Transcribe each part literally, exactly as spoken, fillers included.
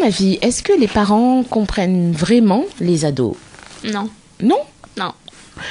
ma vie, est-ce que les parents comprennent vraiment les ados ? Non. Non ? Non. Pourquoi ?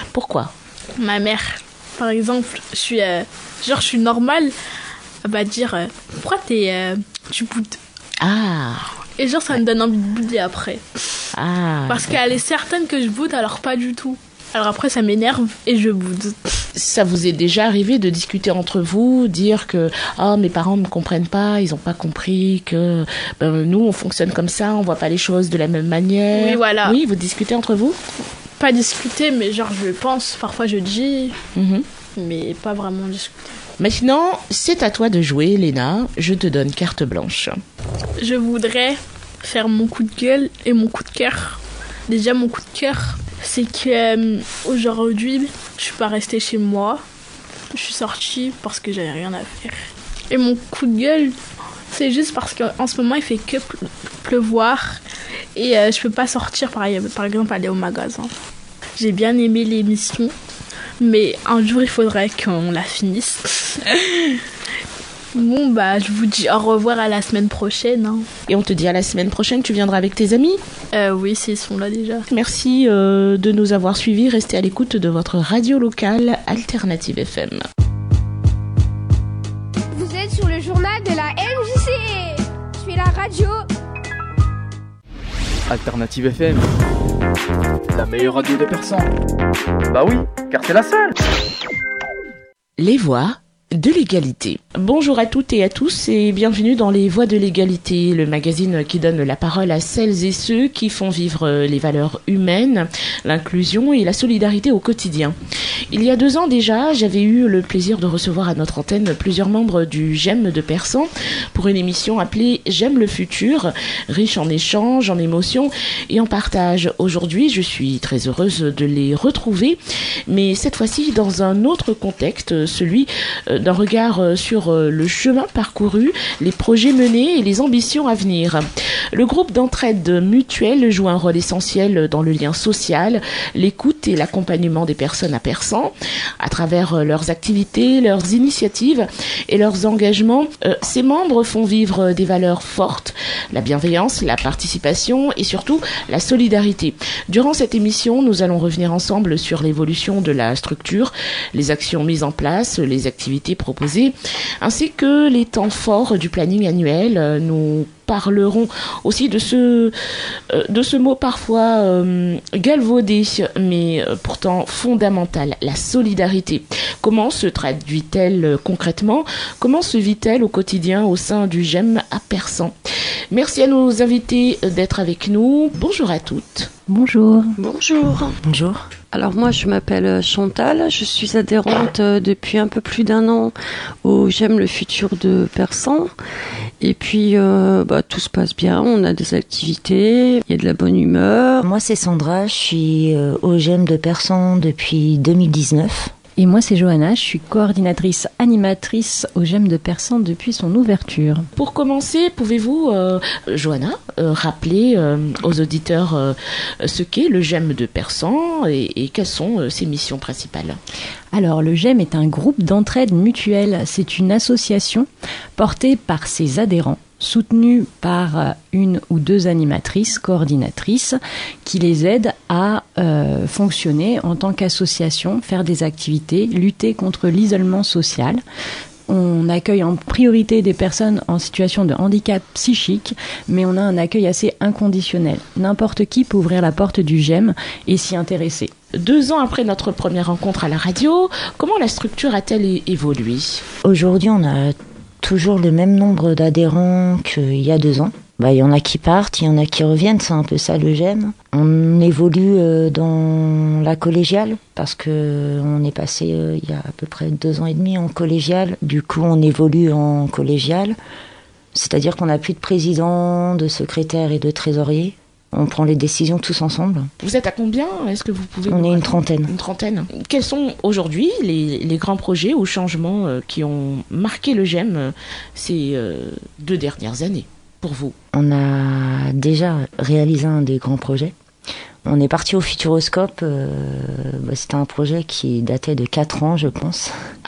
Ma mère, par exemple, je suis, euh, genre, je suis normale, elle va dire euh, pourquoi t'es, euh, tu boudes ? Ah. Et genre, ça me donne envie de bouder après. Ah. Parce qu'elle est certaine que je boude, alors pas du tout. Alors après, ça m'énerve et je boude. Ça vous est déjà arrivé de discuter entre vous, dire que oh, mes parents ne me comprennent pas, ils n'ont pas compris que ben, nous, on fonctionne comme ça, on voit pas les choses de la même manière. Oui, voilà. Oui, vous discutez entre vous ? Pas discuter, mais genre, je pense, parfois je dis, mm-hmm. mais pas vraiment discuter. Maintenant, c'est à toi de jouer, Léna. Je te donne carte blanche. Je voudrais faire mon coup de gueule et mon coup de cœur. Déjà, mon coup de cœur, c'est que euh, aujourd'hui, je suis pas restée chez moi. Je suis sortie parce que j'avais rien à faire. Et mon coup de gueule, c'est juste parce qu'en ce moment, il fait que ple- pleuvoir et euh, je peux pas sortir, par, par exemple, aller au magasin. J'ai bien aimé l'émission, mais un jour, il faudrait qu'on la finisse. Bon, bah, je vous dis au revoir à la semaine prochaine. Hein. Et on te dit à la semaine prochaine, tu viendras avec tes amis ? euh, Oui, s'ils sont là déjà. Merci euh, de nous avoir suivis. Restez à l'écoute de votre radio locale Alternative F M. Vous êtes sur le journal de la M J C. Je fais la radio. Alternative F M, la meilleure radio des Persans. Bah oui, car c'est la seule. Les voix de l'égalité. Bonjour à toutes et à tous et bienvenue dans Les Voix de l'égalité, le magazine qui donne la parole à celles et ceux qui font vivre les valeurs humaines, l'inclusion et la solidarité au quotidien. Il y a deux ans déjà, j'avais eu le plaisir de recevoir à notre antenne plusieurs membres du GEM de Persan pour une émission appelée J'aime le futur, riche en échanges, en émotions et en partage. Aujourd'hui, je suis très heureuse de les retrouver, mais cette fois-ci dans un autre contexte, celui d'un regard sur le chemin parcouru, les projets menés et les ambitions à venir. Le groupe d'entraide mutuelle joue un rôle essentiel dans le lien social, l'écoute et l'accompagnement des personnes à Persan, à travers leurs activités, leurs initiatives et leurs engagements. Euh, ces membres font vivre des valeurs fortes, la bienveillance, la participation et surtout la solidarité. Durant cette émission, nous allons revenir ensemble sur l'évolution de la structure, les actions mises en place, les activités proposées, ainsi que les temps forts du planning annuel. Nous parlerons aussi de ce, euh, de ce mot parfois euh, galvaudé, mais euh, pourtant fondamental, la solidarité. Comment se traduit-elle concrètement ? Comment se vit-elle au quotidien au sein du GEM à Persan ? Merci à nos invités d'être avec nous. Bonjour à toutes. Bonjour. Bonjour. Bonjour. Alors moi je m'appelle Chantal, je suis adhérente depuis un peu plus d'un an au J'aime le futur de Persan. Et puis euh, bah, tout se passe bien, on a des activités, il y a de la bonne humeur. Moi c'est Sandra, je suis au J'aime de Persan depuis deux mille dix-neuf. Et moi, c'est Johanna, je suis coordinatrice animatrice au GEM de Persan depuis son ouverture. Pour commencer, pouvez-vous, euh, Johanna, euh, rappeler euh, aux auditeurs euh, ce qu'est le GEM de Persan et, et quelles sont euh, ses missions principales ? Alors, le GEM est un groupe d'entraide mutuelle. C'est une association portée par ses adhérents, soutenue par une ou deux animatrices, coordinatrices, qui les aident à euh, fonctionner en tant qu'association, faire des activités, lutter contre l'isolement social. On accueille en priorité des personnes en situation de handicap psychique, mais on a un accueil assez inconditionnel. N'importe qui peut ouvrir la porte du GEM et s'y intéresser. Deux ans après notre première rencontre à la radio, comment la structure a-t-elle évolué ? Aujourd'hui, on a toujours le même nombre d'adhérents qu'il y a deux ans. Bah, il y en a qui partent, il y en a qui reviennent, c'est un peu ça le GEM. On évolue euh, dans la collégiale parce que on est passé euh, il y a à peu près deux ans et demi en collégiale. Du coup, on évolue en collégiale, c'est-à-dire qu'on n'a plus de président, de secrétaire et de trésorier. On prend les décisions tous ensemble. Vous êtes à combien ? Est-ce que vous pouvez... On est une trentaine. Une trentaine. Quels sont aujourd'hui les, les grands projets ou changements euh, qui ont marqué le GEM euh, ces euh, deux dernières années pour vous ? On a déjà réalisé un des grands projets. On est parti au Futuroscope. Euh, bah, c'était un projet qui datait de quatre ans, je pense. Ah.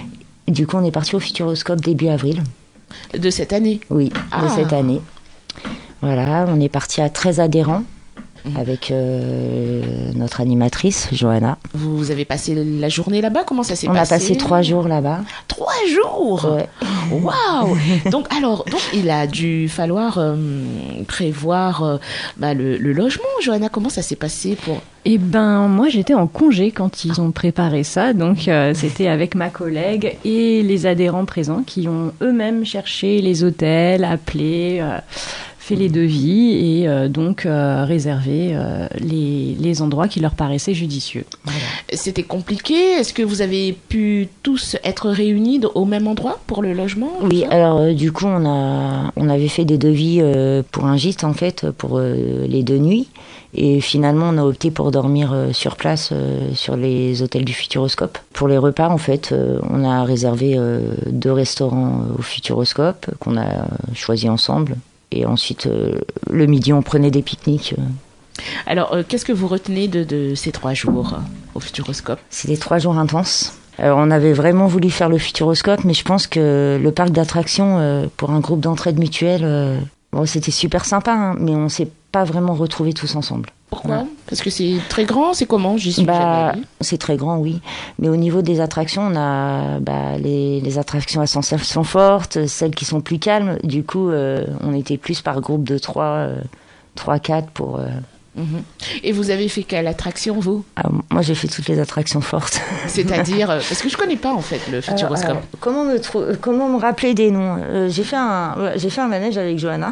Du coup, on est parti au Futuroscope début avril. De cette année ? Oui, ah. de cette année. Voilà, on est parti à treize adhérents avec euh, notre animatrice, Johanna. Vous avez passé la journée là-bas? Comment ça s'est on passé? On a passé trois jours là-bas. Trois jours? Ouais. Waouh! Donc, alors, donc, il a dû falloir euh, prévoir euh, bah, le, le logement. Johanna, comment ça s'est passé pour... Eh ben, moi, j'étais en congé quand ils ont préparé ça. Donc, euh, c'était avec ma collègue et les adhérents présents qui ont eux-mêmes cherché les hôtels, appelé... Euh, fait les devis et euh, donc euh, réservé euh, les, les endroits qui leur paraissaient judicieux. Voilà. C'était compliqué? Est-ce que vous avez pu tous être réunis au même endroit pour le logement? Oui, alors euh, du coup on a on avait fait des devis euh, pour un gîte en fait pour euh, les deux nuits et finalement on a opté pour dormir euh, sur place euh, sur les hôtels du Futuroscope. Pour les repas en fait euh, on a réservé euh, deux restaurants au Futuroscope qu'on a choisi ensemble. Et ensuite, euh, le midi, on prenait des pique-niques. Alors, euh, qu'est-ce que vous retenez de, de ces trois jours euh, au Futuroscope? C'était trois jours intenses. Alors, on avait vraiment voulu faire le Futuroscope, mais je pense que le parc d'attractions, euh, pour un groupe d'entraide mutuelle, euh, bon, c'était super sympa, hein, mais on s'est pas vraiment retrouvés tous ensemble. Pourquoi? Ouais. Parce que c'est très grand, c'est comment? J'y suis bah, jamais allée. C'est très grand, oui. Mais au niveau des attractions, on a bah, les, les attractions à sensation forte, celles qui sont plus calmes. Du coup, euh, on était plus par groupe de trois, euh, trois, quatre pour... Euh... Mm-hmm. Et vous avez fait quelle attraction, vous? ah, Moi, j'ai fait toutes les attractions fortes. C'est-à-dire, euh, parce que je connais pas en fait le Futuroscope. Alors, alors, comment me trou- comment me rappeler des noms? euh, J'ai fait un, j'ai fait un manège avec Johanna.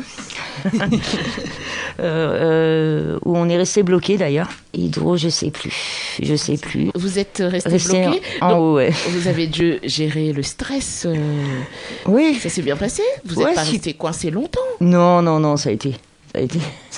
euh, euh, où on est resté bloqué d'ailleurs. Hydro, je sais plus, je sais plus. Vous êtes resté, resté bloqué. En, en haut, ouais. Vous avez dû gérer le stress. Euh... Oui. Ça s'est bien passé. Vous n'êtes ouais, pas si... resté coincé longtemps. Non, non, non, ça a été. Ça a été. Ça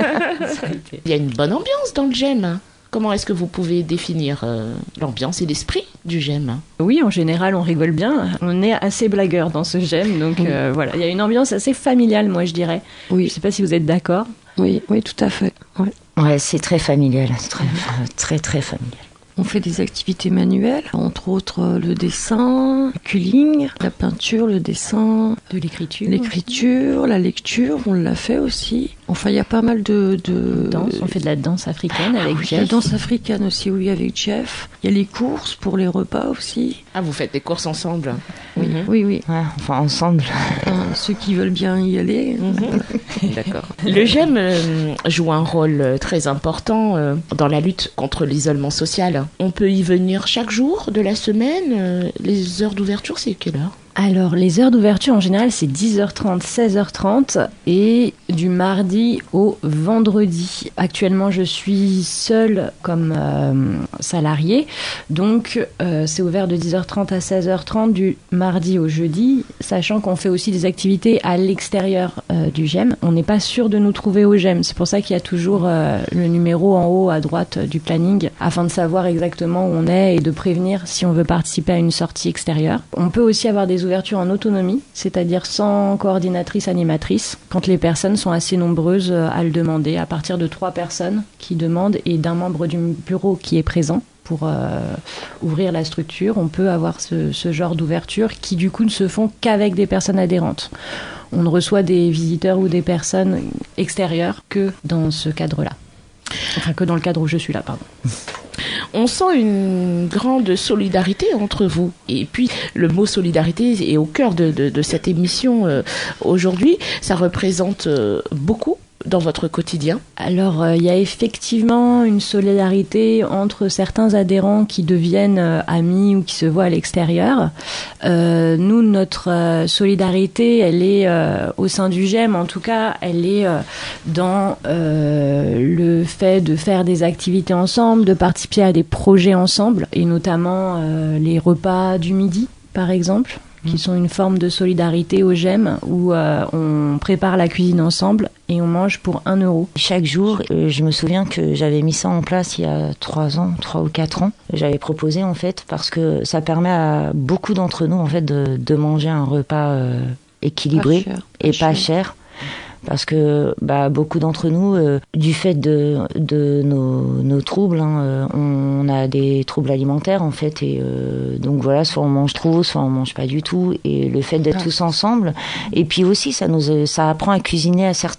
a été. Il y a une bonne ambiance dans le GEM. Comment est-ce que vous pouvez définir euh, l'ambiance et l'esprit du GEM? Oui, en général, on rigole bien. On est assez blagueurs dans ce GEM, donc oui. euh, voilà. Il y a une ambiance assez familiale, moi, je dirais. Oui. Je ne sais pas si vous êtes d'accord. Oui, oui, tout à fait. Ouais, ouais c'est très familial, très, très, très familial. On fait des activités manuelles, entre autres le dessin, le culling, la peinture, le dessin, de l'écriture, l'écriture, la lecture, on l'a fait aussi. Enfin, il y a pas mal de, de... danse. On fait de la danse africaine avec ah, Jeff. La danse africaine aussi, oui, avec Jeff. Il y a les courses pour les repas aussi. Ah, vous faites des courses ensemble? Oui, mm-hmm. oui, oui. Ouais, enfin, ensemble. Enfin, ceux qui veulent bien y aller. Mm-hmm. D'accord. Le GEM euh, joue un rôle très important euh, dans la lutte contre l'isolement social. On peut y venir chaque jour de la semaine. Euh, les heures d'ouverture, c'est quelle heure? Alors, les heures d'ouverture, en général, c'est dix heures trente, seize heures trente et du mardi au vendredi. Actuellement, je suis seule comme euh, salariée, donc euh, c'est ouvert de dix heures trente à seize heures trente du mardi au jeudi, sachant qu'on fait aussi des activités à l'extérieur euh, du GEM. On n'est pas sûr de nous trouver au GEM, c'est pour ça qu'il y a toujours euh, le numéro en haut à droite du planning, afin de savoir exactement où on est et de prévenir si on veut participer à une sortie extérieure. On peut aussi avoir des ouverture en autonomie, c'est-à-dire sans coordinatrice animatrice, quand les personnes sont assez nombreuses à le demander, à partir de trois personnes qui demandent et d'un membre du bureau qui est présent pour euh, ouvrir la structure, on peut avoir ce, ce genre d'ouverture qui du coup ne se font qu'avec des personnes adhérentes. On ne reçoit des visiteurs ou des personnes extérieures que dans ce cadre-là. Enfin, que dans le cadre où je suis là, pardon. On sent une grande solidarité entre vous. Et puis, le mot solidarité est au cœur de, de, de cette émission euh, aujourd'hui. Ça représente euh, beaucoup dans votre quotidien? Alors, euh, il y a effectivement une solidarité entre certains adhérents qui deviennent euh, amis ou qui se voient à l'extérieur. Euh, nous, notre euh, solidarité, elle est euh, au sein du GEM, en tout cas, elle est euh, dans euh, le fait de faire des activités ensemble, de participer à des projets ensemble, et notamment euh, les repas du midi, par exemple, qui sont une forme de solidarité au GEM où euh, on prépare la cuisine ensemble et on mange pour un euro. Chaque jour, euh, je me souviens que j'avais mis ça en place il y a trois ans, trois ou quatre ans. J'avais proposé en fait parce que ça permet à beaucoup d'entre nous en fait de, de manger un repas euh, équilibré pas cher, et pas, pas cher. cher. Parce que bah, beaucoup d'entre nous, euh, du fait de, de nos, nos troubles, hein, euh, on a des troubles alimentaires en fait, et euh, donc voilà, soit on mange trop, soit on mange pas du tout, et le fait d'être ah. tous ensemble, et puis aussi ça nous, ça apprend à cuisiner à certains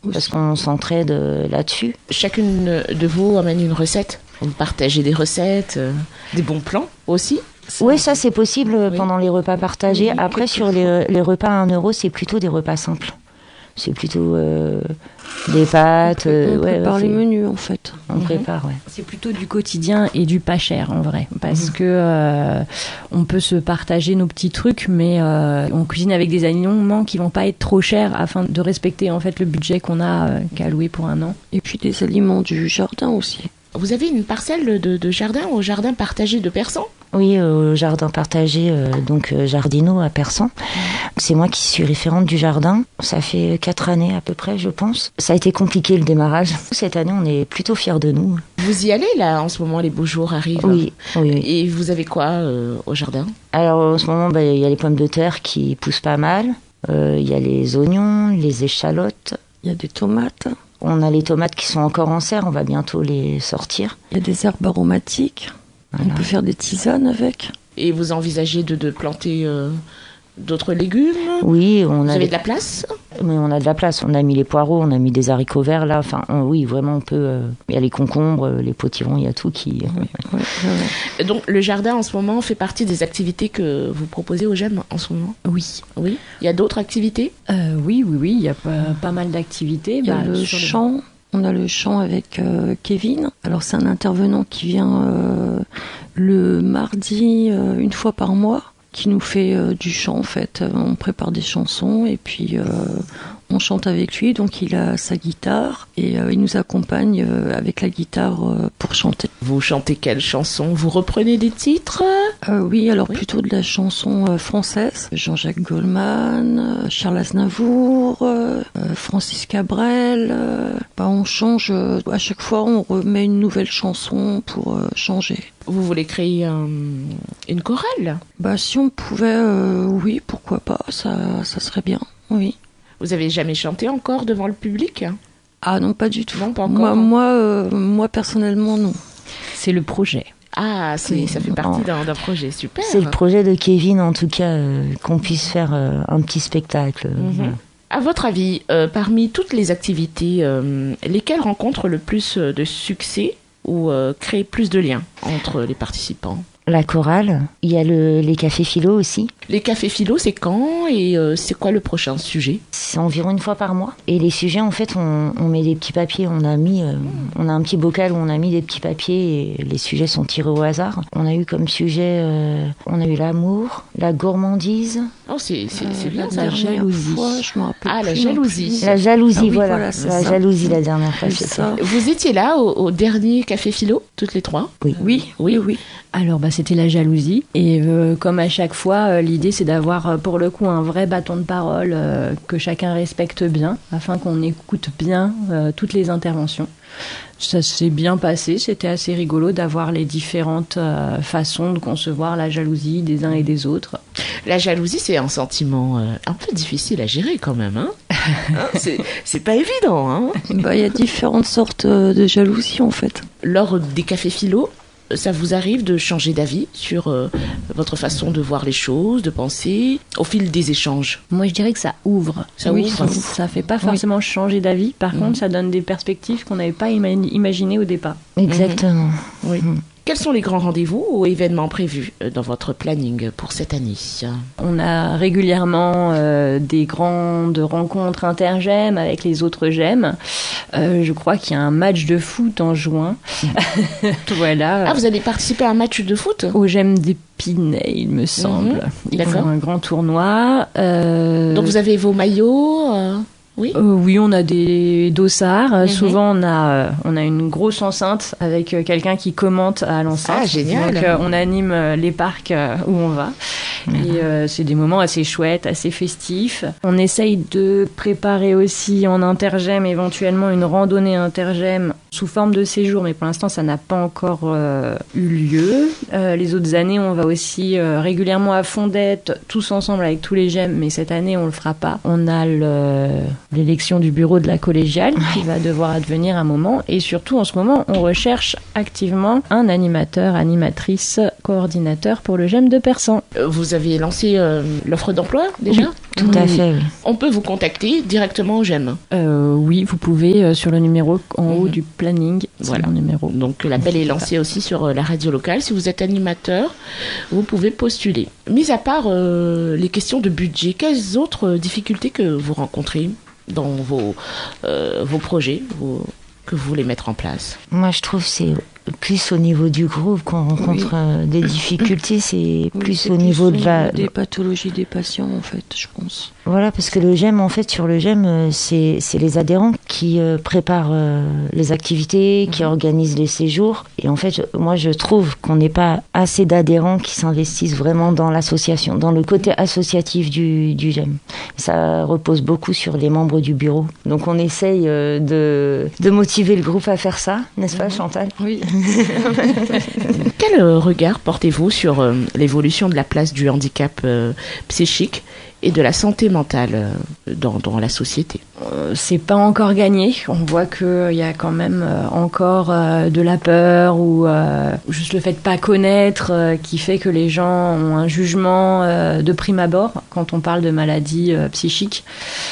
parce qu'on s'entraide euh, là-dessus. Chacune de vous amène une recette. Vous partagez des recettes, euh, des bons plans aussi. Oui, ça c'est possible Oui. pendant les repas partagés. Oui, Après, sur les, les repas à un euro, c'est plutôt des repas simples. C'est plutôt euh, des pâtes. On, euh, on ouais, prépare ouais, les c'est- menus en fait. On prépare, ouais. C'est plutôt du quotidien et du pas cher en vrai, parce que euh, on peut se partager nos petits trucs, mais euh, on cuisine avec des aliments qui vont pas être trop chers afin de respecter en fait le budget qu'on a euh, qu'à louer pour un an. Et puis des aliments du jardin aussi. Vous avez une parcelle de, de jardin au jardin partagé de Persan? Oui, au jardin partagé, euh, donc euh, Jardino à Persan. C'est moi qui suis référente du jardin. Ça fait quatre années à peu près, je pense. Ça a été compliqué le démarrage. Cette année, on est plutôt fiers de nous. Vous y allez là en ce moment, les beaux jours arrivent. Oui, oui, oui. Et vous avez quoi euh, au jardin? Alors en ce moment, bah, il y a les pommes de terre qui poussent pas mal. Euh, Il y a les oignons, les échalotes. Il y a des tomates, On a les tomates qui sont encore en serre. On va bientôt les sortir. il y a des herbes aromatiques. Voilà. On peut faire des tisanes avec. Et vous envisagez de, de planter euh, d'autres légumes? Oui, on Vous a avez les- de la place? mais on a de la place. On a mis les poireaux, on a mis des haricots verts là. Enfin, on- oui, vraiment, on peut. euh, Il y a les concombres, les potirons, il y a tout qui. Ouais, ouais, ouais. Donc le jardin en ce moment fait partie des activités que vous proposez aux jeunes en ce moment? Oui, Oui. Il y a d'autres activités? euh, oui, oui, oui, il y a pas, pas mal d'activités. Il y a Bah, le sur le- chant. On a le chant avec euh, Kevin. Alors c'est un intervenant qui vient euh, le mardi euh, une fois par mois, qui nous fait euh, du chant en fait. Euh, On prépare des chansons et puis euh, on chante avec lui. Donc il a sa guitare et euh, il nous accompagne euh, avec la guitare euh, pour chanter. Vous chantez quelle chanson? Vous reprenez des titres? Euh, oui, alors Oui. plutôt de la chanson euh, française. Jean-Jacques Goldman, euh, Charles Aznavour, euh, euh, Francis Cabrel. euh, bah, on change, euh, à chaque fois on remet une nouvelle chanson pour euh, changer. Vous voulez créer un- une chorale? Bah, si on pouvait, euh, oui, pourquoi pas, ça, ça serait bien, oui. Vous avez jamais chanté encore devant le public? Ah non, pas du tout. Non, pas encore. Moi, moi, euh, moi personnellement, non. C'est le projet. Ah, c'est, Oui. ça fait partie d'un, d'un projet super. C'est le projet de Kevin, en tout cas, euh, qu'on puisse faire euh, un petit spectacle. Mhm. Voilà. À votre avis, euh, parmi toutes les activités, euh, lesquelles rencontrent le plus euh, de succès ou euh, créent plus de liens entre les participants? La chorale, il y a le, les cafés philo aussi. Les cafés philo, c'est quand et euh, c'est quoi le prochain sujet? C'est environ une fois par mois. Et les sujets, en fait, on, on met des petits papiers. On a mis, euh, on a un petit bocal où on a mis des petits papiers et les sujets sont tirés au hasard. On a eu comme sujet, euh, on a eu l'amour, la gourmandise, Oh, c'est, c'est, c'est Euh, bien la ça. dernière jalousie. fois, je me rappelle Ah, la plus non jalousie. plus. la jalousie, Ah oui, voilà. voilà, c'est la ça. jalousie, la dernière fois. C'est c'était. ça. Vous étiez là au, au dernier café philo, toutes les trois? Oui. Oui, oui, oui. Alors bah, c'était la jalousie et euh, comme à chaque fois euh, l'idée c'est d'avoir euh, pour le coup un vrai bâton de parole euh, que chacun respecte bien afin qu'on écoute bien euh, toutes les interventions. Ça s'est bien passé, c'était assez rigolo d'avoir les différentes euh, façons de concevoir la jalousie des uns et des autres. La jalousie, c'est un sentiment euh, un peu difficile à gérer quand même. Hein. Hein, c'est, c'est pas évident. Hein. Bah, il y a différentes sortes euh, de jalousie en fait. Lors des cafés philo, ça vous arrive de changer d'avis sur euh, votre façon de voir les choses, de penser, au fil des échanges? Moi je dirais que ça ouvre. Ça oui, ouvre. Ça, ça fait pas forcément changer d'avis, par Mhm. contre ça donne des perspectives qu'on n'avait pas ima- imaginées au départ. Exactement. Oui. Mhm. Quels sont les grands rendez-vous ou événements prévus euh, dans votre planning pour cette année? On a régulièrement euh, des grandes rencontres intergèmes avec les autres gèmes. Euh, je crois qu'il y a un match de foot en juin. Voilà. Ah, vous allez participer à un match de foot? Au gemme d'Épinay, il me semble. Ils D'accord. font un grand tournoi. Euh, Donc vous avez vos maillots euh, Oui. euh, oui, on a des dossards. Mhm. Souvent, on a, euh, on a une grosse enceinte avec euh, quelqu'un qui commente à l'enceinte. Ah, génial. Donc, euh, on anime euh, les parcs euh, où on va. Et euh, c'est des moments assez chouettes, assez festifs. On essaye de préparer aussi en intergème éventuellement une randonnée intergème sous forme de séjour, mais pour l'instant, ça n'a pas encore euh, eu lieu. Euh, les autres années, on va aussi euh, régulièrement à Fondette, tous ensemble avec tous les gemmes, mais cette année, on le fera pas. On a le l'élection du bureau de la collégiale qui va devoir advenir un moment. Et surtout, en ce moment, on recherche activement un animateur, animatrice, coordinateur pour le G E M de Persan. Vous avez lancé euh, l'offre d'emploi déjà ? Oui, tout oui. à fait, oui. On peut vous contacter directement au G E M ? euh, Oui, vous pouvez euh, sur le numéro en mmh. haut du planning. Voilà. Mon numéro. Donc l'appel est lancé aussi sur euh, la radio locale. Si vous êtes animateur, vous pouvez postuler. Mis à part euh, les questions de budget, quelles autres difficultés que vous rencontrez dans vos, euh, vos projets vos, que vous voulez mettre en place ? Moi, je trouve que c'est plus au niveau du groupe qu'on rencontre oui. des difficultés, c'est oui, plus c'est au plus niveau de la... des pathologies des patients, en fait, je pense. Voilà, parce que le G E M, en fait, sur le G E M, c'est, c'est les adhérents qui euh, préparent euh, les activités, qui mmh. organisent les séjours. Et en fait, moi, je trouve qu'on n'est pas assez d'adhérents qui s'investissent vraiment dans l'association, dans le côté associatif du, du G E M. Ça repose beaucoup sur les membres du bureau. Donc, on essaye euh, de, de motiver le groupe à faire ça, n'est-ce pas, Chantal ? Oui. Quel euh, regard portez-vous sur euh, l'évolution de la place du handicap euh, psychique et de la santé mentale euh, dans, dans la société ? euh, C'est pas encore gagné. On voit qu'il y a quand même euh, encore euh, de la peur ou euh, juste le fait de pas connaître euh, qui fait que les gens ont un jugement euh, de prime abord quand on parle de maladies euh, psychiques.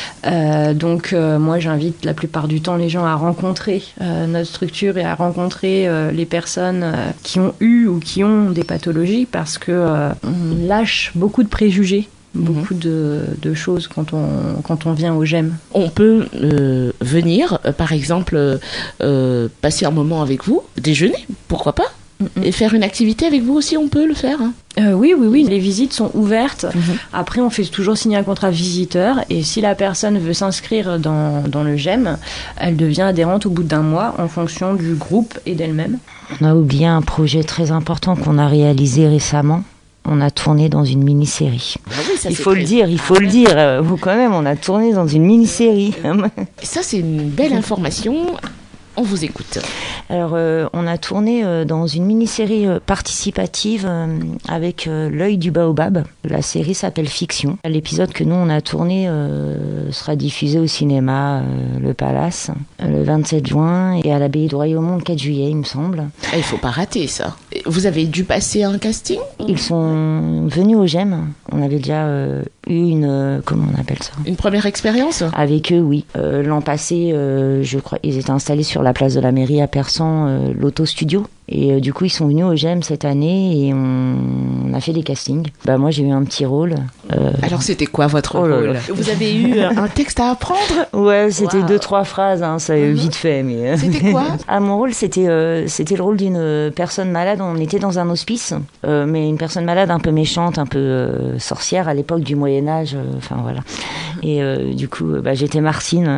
Euh, donc euh, moi j'invite la plupart du temps les gens à rencontrer euh, notre structure et à rencontrer euh, les personnes euh, qui ont eu ou qui ont des pathologies parce que euh, on lâche beaucoup de préjugés. Beaucoup de, de choses quand on, quand on vient au G E M. On peut euh, venir, euh, par exemple, euh, passer un moment avec vous, déjeuner, pourquoi pas, mm-hmm. et faire une activité avec vous aussi, on peut le faire. Hein. Euh, oui, oui, oui. Les visites sont ouvertes. Mm-hmm. Après, on fait toujours signer un contrat visiteur. Et si la personne veut s'inscrire dans, dans le G E M, elle devient adhérente au bout d'un mois en fonction du groupe et d'elle-même. On a oublié un projet très important qu'on a réalisé récemment. On a tourné dans une mini-série. Ah oui, ça, il c'est faut très... le dire, il faut ah, le ouais. dire. Vous quand même, on a tourné dans une mini-série. Ça, c'est une belle information. On vous écoute. Alors, euh, on a tourné euh, dans une mini-série euh, participative euh, avec euh, l'œil du baobab. La série s'appelle Fiction. L'épisode que nous, on a tourné euh, sera diffusé au cinéma euh, Le Palace euh, le vingt-sept juin et à l'abbaye de Royaumont le quatre juillet, il me semble. Il ne faut pas rater ça. Vous avez dû passer un casting ? Ils sont venus au G E M. On avait déjà euh, eu une... Euh, comment on appelle ça ? Une première expérience ? Avec eux, oui. Euh, l'an passé, euh, je crois, ils étaient installés sur la place de la mairie à Persan, euh, l'auto-studio. Et euh, du coup, ils sont venus au G E M cette année et on, on a fait des castings. Bah, moi, j'ai eu un petit rôle. Euh... Alors, c'était quoi votre oh rôle ? Vous avez eu un texte à apprendre ? Ouais, c'était wow. deux, trois phrases, hein, ça mm-hmm. vite fait. Mais... C'était quoi ? Ah, mon rôle, c'était, euh, c'était le rôle d'une personne malade. On était dans un hospice, euh, mais une personne malade un peu méchante, un peu euh, sorcière à l'époque du Moyen-Âge. Enfin, euh, voilà. Et euh, du coup, bah, j'étais Martine.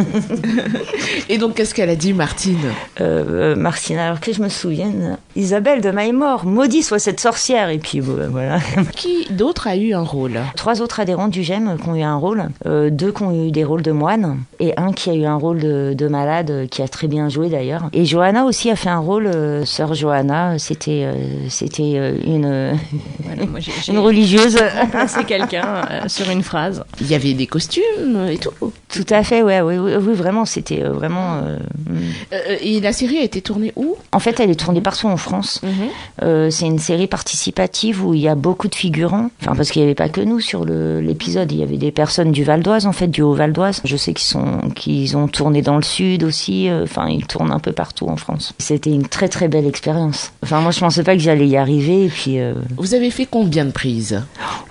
Et donc, qu'est-ce qu'elle a dit, Martine ? euh, euh, Martine, alors que je me souviens, Isabelle de Maillemort, maudit soit cette sorcière. Et puis bon, voilà. Qui d'autre a eu un rôle ? Trois autres adhérents du G E M qui ont eu un rôle, euh, deux qui ont eu des rôles de moine et un qui a eu un rôle de, de malade euh, qui a très bien joué d'ailleurs. Et Johanna aussi a fait un rôle, euh, sœur Johanna, c'était euh, c'était euh, une euh, voilà, moi, j'ai, j'ai une religieuse. C'est quelqu'un euh, sur une phrase. Il y avait des costumes et tout. Tout à fait, ouais, oui, oui, oui vraiment, c'était euh, vraiment. Euh, euh, et la série a été tournée où ? En fait, elle est tournée partout en France. Mm-hmm. Euh, c'est une série participative où il y a beaucoup de figurants. Enfin, parce qu'il n'y avait pas que nous sur le, l'épisode. Il y avait des personnes du Val d'Oise, en fait, du Haut-Val d'Oise. Je sais qu'ils sont, qu'ils ont tourné dans le Sud aussi. Enfin, ils tournent un peu partout en France. C'était une très très belle expérience. Enfin, moi, je pensais pas que j'allais y arriver. Et puis. Euh... Vous avez fait combien de prises ?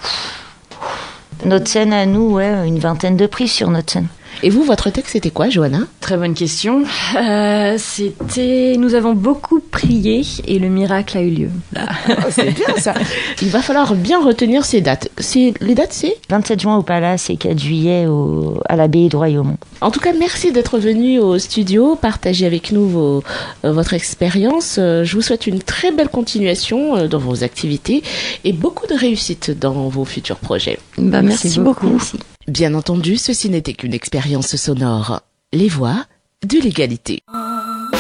Notre scène à nous, ouais, une vingtaine de prises sur notre scène. Et vous, votre texte, c'était quoi, Johanna ? Très bonne question. Euh, c'était... Nous avons beaucoup prié et le miracle a eu lieu. Oh, c'est bien ça. Il va falloir bien retenir ces dates. C'est... Les dates, c'est vingt-sept juin au Palace et quatre juillet au... à l'abbaye de Royaumont. En tout cas, merci d'être venu au studio, partager avec nous vos... euh, votre expérience. Euh, je vous souhaite une très belle continuation euh, dans vos activités et beaucoup de réussite dans vos futurs projets. Bah, merci, merci beaucoup. beaucoup. Merci. Bien entendu, ceci n'était qu'une expérience sonore. Les voix de l'égalité.